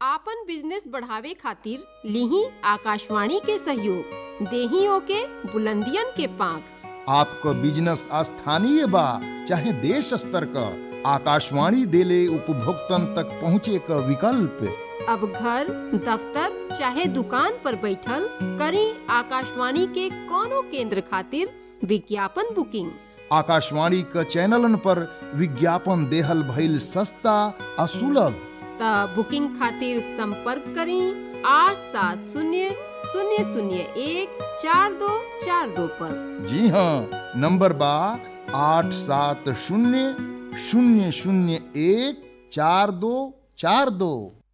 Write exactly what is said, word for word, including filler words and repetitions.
आपन बिजनेस बढ़ावे खातिर लीही आकाशवाणी के सहयोग, देही ओके बुलंदियन के पांख। आपको बिजनेस स्थानीय बा चाहे देश स्तर का, आकाशवाणी देले उपभोक्तन तक पहुँचे का विकल्प। अब घर, दफ्तर चाहे दुकान पर बैठल करी आकाशवाणी के कोनो केंद्र खातिर विज्ञापन बुकिंग। आकाशवाणी का चैनलन पर विज्ञापन देहल भइल सस्ता आ सुलभ। त बुकिंग खातिर संपर्क करी आठ सात शून्य शून्य शून्य एक चार दो चार दो पर। जी हाँ, नंबर बा आठ सात शून्य शून्य शून्य एक चार दो चार दो।